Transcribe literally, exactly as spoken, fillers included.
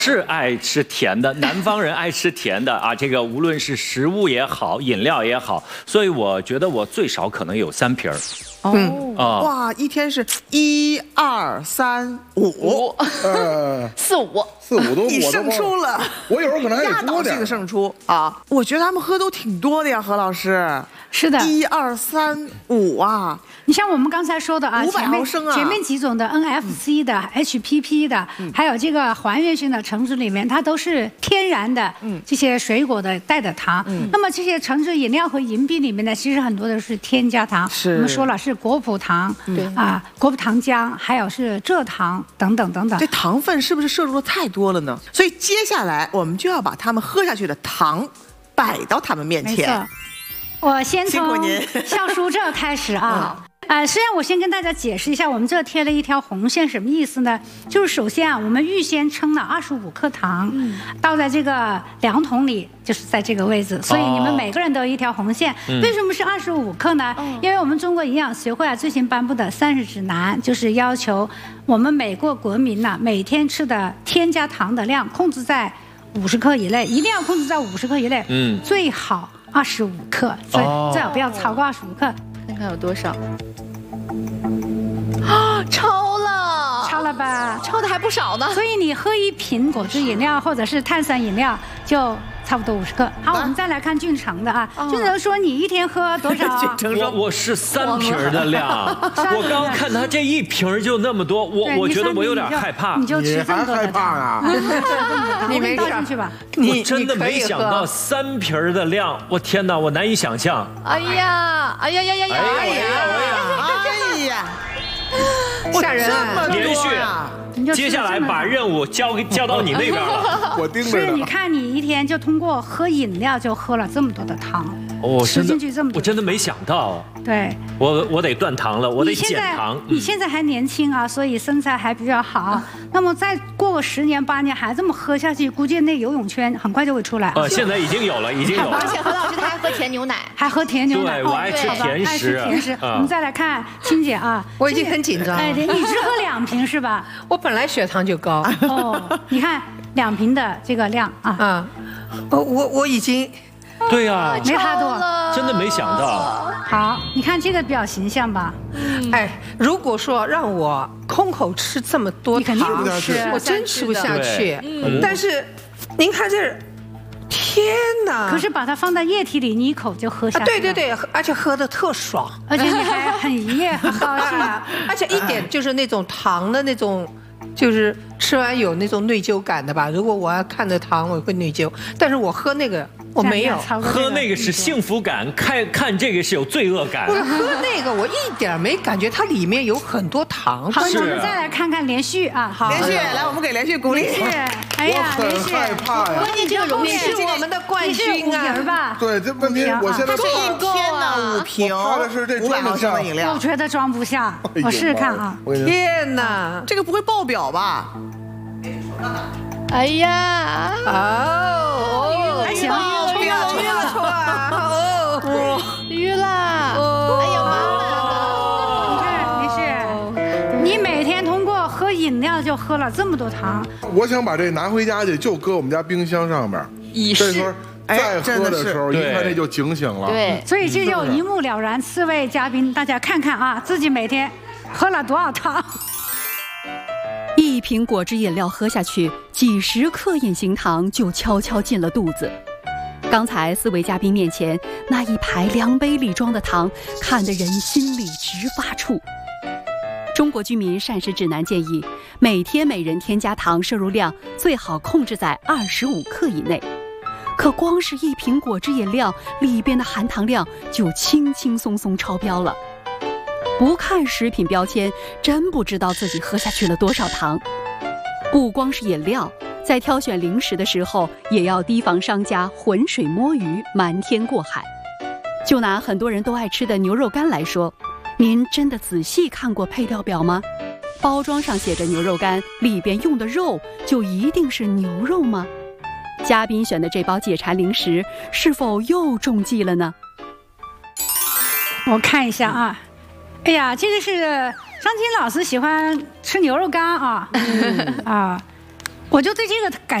是爱吃甜的，南方人爱吃甜的啊，这个无论是食物也好，饮料也好，所以我觉得我最少可能有三瓶儿。 嗯啊， 哇，一天是一二三五， 呃， 四五四五都你我都胜出了， 我有时候可能还压得多点倒性。胜出啊！我觉得他们喝都挺多的呀，何老师。 是的， 一二三五啊， 你像我们刚才说的啊， 五百前面毫升啊前面几种的 N F C 的、H P P 的，还有这个还原性的橙汁里面，它都是天然的这些水果的带的糖。那么这些橙汁饮料和饮品里面呢，其实很多都是添加糖。 是我们说了是果葡糖，啊，果葡糖浆，还有是蔗糖等等等等这。糖分是不是摄入的太多了呢？所以接下来我们就要把他们喝下去的糖摆到他们面没前错。，我先从辛苦您笑叔这儿开始啊。呃，虽然我先跟大家解释一下，我们这贴了一条红线，什么意思呢？就是首先啊，我们预先称了二十五克糖，倒在这个量桶里，就是在这个位置，所以你们每个人都有一条红线。为什么是二十五克呢？因为我们中国营养协会啊最新颁布的膳食指南，就是要求我们每个国民呐、每天吃的添加糖的量控制在五十克以内，一定要控制在五十克以内， 嗯最好二十五克，最哦最好不要超过二十五克。 看看有多少？啊，超了， 超了吧？ 超的还不少呢。 所以你喝一瓶果汁饮料或者是碳酸饮料就差不多五十克。好，我们再来看俊成的啊，俊成说你一天喝多少啊？ 我我是三瓶儿的量，我刚看他这一瓶儿就那么多，我对你我觉得三我有点瓶你就害怕你。就你吃这么还害多的糖。 怕呀？ 你没你没事倒进去吧？ 我真的没想到你可以喝三瓶儿的量，我天哪，我难以想象。 哎呀，哎呀呀呀呀！ 哎呀哎呀， 吓人这么多连续呀！ 你就吃接下来这么多把任务交给交到你那边了。 我盯着是，你呢。 看你一天就通过喝饮料就喝了这么多的糖， 哦， 吃真的， 进去这么多我真的没想到， 对。 我我得断糖了，我得你现在减糖。 你现在还年轻啊，所以身材还比较好。那么再过个十年八年还这么喝下去，估计那游泳圈很快就会出来。 呃，现在已经有了，已经有而了。 且何老师他还喝甜牛奶， 还喝甜牛奶， 对我爱吃好吧甜爱食吃甜食。 啊我们再来看青姐啊， 我已经很紧张哎， 了。 对你只喝两瓶是吧？ 我本来血糖就高哦，你看两瓶的这个量啊， 啊，我我我已经对呀， 没他多。 真的没想到。 好，你看这个比较形象吧？ 哎，如果说让我空口吃这么多你肯定糖不吃， 我真吃不下去对。 但是您看这，天哪！ 可是把它放在液体里，你一口就喝下啊， 去了。 对对，对，而且喝的特爽， 而且你还很愉悦，很高兴啊。 而且一点就是那种糖的那种，就是吃完有那种内疚感的吧。如果我要看着糖，我会内疚，但是我喝那个我没有。 喝那个是幸福感，看看这个是有罪恶感我。喝那个，我一点没感觉，它里面有很多糖。 好， 是我们再来看看连续啊，好， 连续来，我们给连续鼓励。 连续，哎呀， 我连续， 很害怕呀。 关键这个容易你是我们的冠你是五军啊！ 瓶吧？ 对，这问题五瓶啊我现在这一天呢，五瓶我怕的是这五百毫升的装得下饮料我，觉得装不下， 哎呦我试试看啊。 我跟你说天哪！ 这个不会爆表吧？ 哎呀， 哦， 还行不要不要冲啊！哦， 晕啦！哎呀妈你看，连续，你每天通过喝饮料就喝了这么多糖， 我想把这拿回家去，就搁我们家冰箱上面。 以这时候哎再真的是喝的时候，一对看这就警醒了。 对， 所以这就一目了然。四位嘉宾，大家看看啊，自己每天喝了多少糖。 一瓶果汁饮料喝下去，几十克隐形糖就悄悄进了肚子。刚才四位嘉宾面前那一排量杯里装的糖，看得人心里直发怵。中国居民膳食指南建议，每天每人添加糖摄入量最好控制在二十五克以内。可光是一瓶果汁饮料里边的含糖量就轻轻松松超标了。不看食品标签，真不知道自己喝下去了多少糖。不光是饮料，在挑选零食的时候，也要提防商家浑水摸鱼、瞒天过海。就拿很多人都爱吃的牛肉干来说，您真的仔细看过配料表吗？包装上写着牛肉干，里边用的肉就一定是牛肉吗？嘉宾选的这包解馋零食是否又中计了呢？ 我看一下啊，哎呀，这个是张晶老师喜欢吃牛肉干啊，啊， 我就对这个感